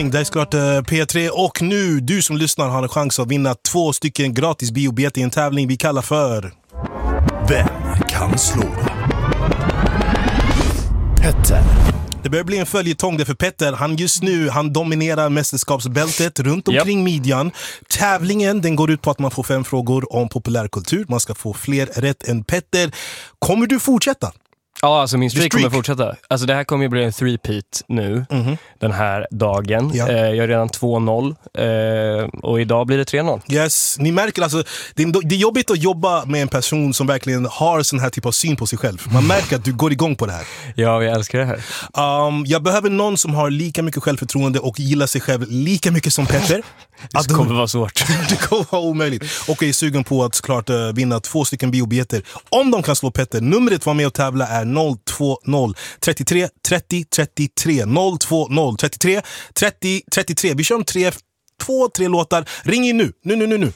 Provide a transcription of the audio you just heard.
Det är såklart P3 och nu du som lyssnar har en chans att vinna 2 stycken gratis biobiljetter i en tävling vi kallar för Vem kan slå Petter? Det börjar bli en följetong där för Petter. Han dominerar mästerskapsbältet runt omkring midjan. Tävlingen den går ut på att man får 5 frågor om populärkultur. Man ska få fler rätt än Petter. Kommer du fortsätta? Ja, alltså min streak kommer fortsätta. Alltså det här kommer ju bli en 3-peat nu, den här dagen. Ja. Jag är redan 2-0 och idag blir det 3-0. Yes, ni märker alltså, det är jobbigt att jobba med en person som verkligen har sån här typ av syn på sig själv. Man märker att du går igång på det här. Ja, jag älskar det här. Jag behöver någon som har lika mycket självförtroende och gillar sig själv lika mycket som Petter. Det kommer vara svårt. Det kommer vara omöjligt. Och jag är sugen på att såklart vinna 2 stycken biobiljetter. Om de kan slå Petter, numret var med och tävla är 020 33 30 33 020 33 30 33. Vi kör om 2-3 låtar. Ring in nu. Nu.